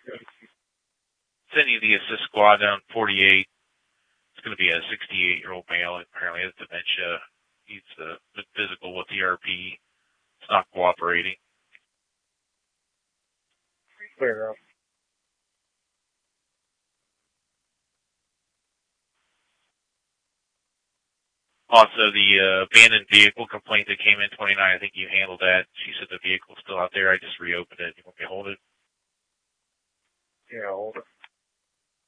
Sending the assist squad down 48. It's going to be a 68-year-old male. Apparently has dementia. He's been physical with the ERP. It's not cooperating. Clear up. Also, the abandoned vehicle complaint that came in 29, I think you handled that. She said the vehicle's still out there. I just reopened it. You want me to hold it? Yeah, hold it.